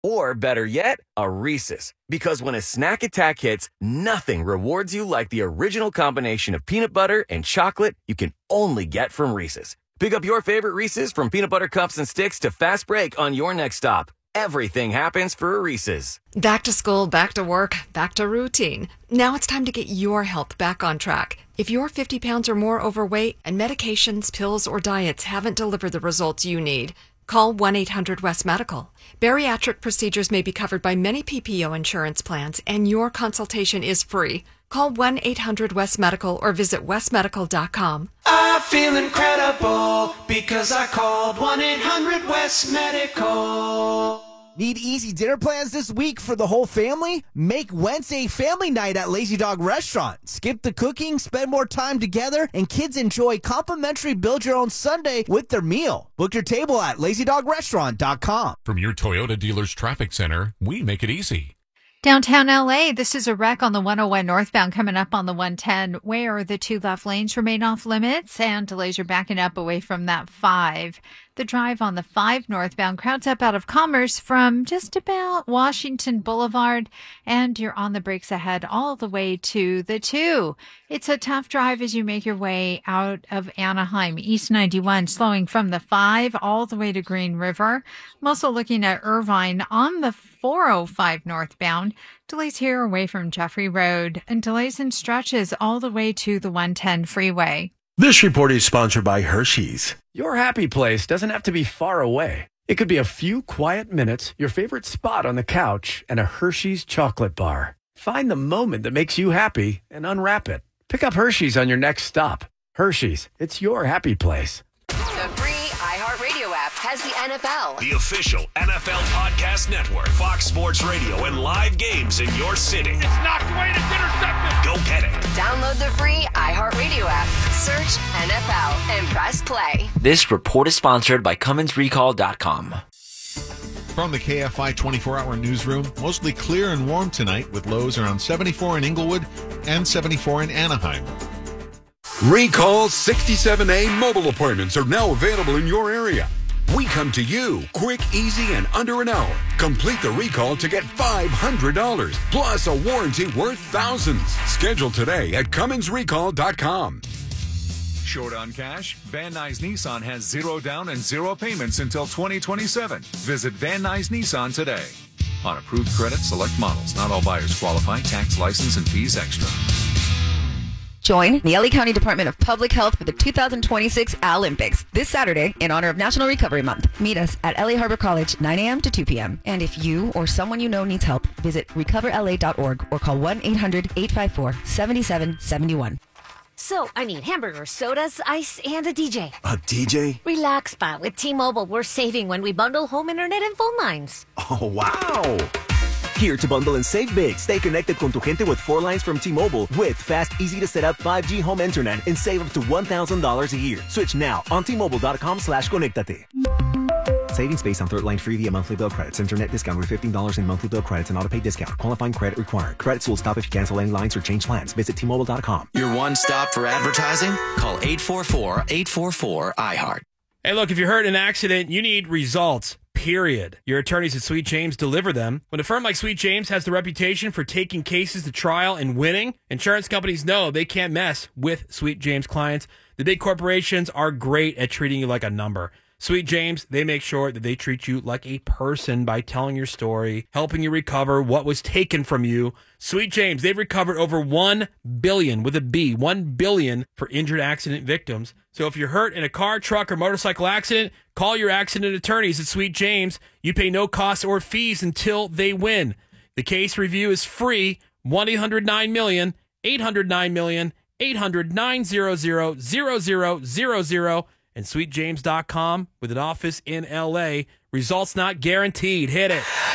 Or better yet, a Reese's. Because when a snack attack hits, nothing rewards you like the original combination of peanut butter and chocolate you can only get from Reese's. Pick up your favorite Reese's from peanut butter cups and sticks to fast break on your next stop. Everything happens for a Reese's. Back to school, back to work, back to routine. Now it's time to get your health back on track. If you're 50 pounds or more overweight and medications, pills, or diets haven't delivered the results you need, call 1-800-WEST-MEDICAL. Bariatric procedures may be covered by many PPO insurance plans, and your consultation is free. Call 1-800-WEST-MEDICAL or visit westmedical.com. I feel incredible because I called 1-800-WEST-MEDICAL. Need easy dinner plans this week for the whole family? Make Wednesday family night at Lazy Dog Restaurant. Skip the cooking, spend more time together, and kids enjoy complimentary build-your-own sundae with their meal. Book your table at lazydogrestaurant.com. From your Toyota dealer's traffic center, we make it easy. Downtown LA, this is a wreck on the 101 northbound coming up on the 110 where the two left lanes remain off limits and delays are backing up away from that 5. The drive on the 5 northbound crowds up out of Commerce from just about Washington Boulevard, and you're on the brakes ahead all the way to the 2. It's a tough drive as you make your way out of Anaheim. East 91 slowing from the 5 all the way to Green River. I'm also looking at Irvine on the 405 northbound. Delays here away from Jeffrey Road, and delays in stretches all the way to the 110 freeway. This report is sponsored by Hershey's. Your happy place doesn't have to be far away. It could be a few quiet minutes, your favorite spot on the couch, and a Hershey's chocolate bar. Find the moment that makes you happy and unwrap it. Pick up Hershey's on your next stop. Hershey's, it's your happy place. The free iHeartRadio app has the NFL. The official NFL podcast network. Fox Sports Radio and live games in your city. It's knocked away and it's intercepted. Go get it. Download the free iHeartRadio app. Search NFL and press play. This report is sponsored by Cummins.Recall.com. From the KFI 24-hour newsroom, mostly clear and warm tonight with lows around 74 in Inglewood and 74 in Anaheim. Recall 67A mobile appointments are now available in your area. We come to you quick, easy, and under an hour. Complete the recall to get $500 plus a warranty worth thousands. Schedule today at CumminsRecall.com. Short on cash? Van Nuys Nissan has 0 down and 0 payments until 2027. Visit Van Nuys Nissan today. On approved credit, select models. Not all buyers qualify. Tax, license, and fees extra. Join the LA County Department of Public Health for the 2026 Olympics this Saturday in honor of National Recovery Month. Meet us at LA Harbor College, 9 a.m. to 2 p.m. And if you or someone you know needs help, visit recoverla.org or call 1-800-854-7771. So, I need hamburgers, sodas, ice, and a DJ. A DJ? Relax, Pa. With T-Mobile, we're saving when we bundle home internet and phone lines. Oh, wow. Here to bundle and save big. Stay connected con tu gente with 4 lines from T-Mobile with fast, easy to set up 5G home internet and save up to $1,000 a year. Switch now on T-Mobile.com/conectate. Savings based on third line free via monthly bill credits. Internet discount with $15 in monthly bill credits and auto pay discount. Qualifying credit required. Credits will stop if you cancel any lines or change plans. Visit T-Mobile.com. Your one stop for advertising? Call 844-844-iHeart. Hey, look, if you're hurt in an accident, you need results. Period. Your attorneys at Sweet James deliver them. When a firm like Sweet James has the reputation for taking cases to trial and winning, insurance companies know they can't mess with Sweet James clients. The big corporations are great at treating you like a number. Sweet James, they make sure that they treat you like a person by telling your story, helping you recover what was taken from you. Sweet James, they've recovered over $1 billion, with a B, $1 billion for injured accident victims. So if you're hurt in a car, truck, or motorcycle accident, call your accident attorneys at Sweet James. You pay no costs or fees until they win. The case review is free. 1-800-9-MILLION, 800-9-MILLION, 800-900-0000, and sweetjames.com with an office in LA. Results not guaranteed. Hit it.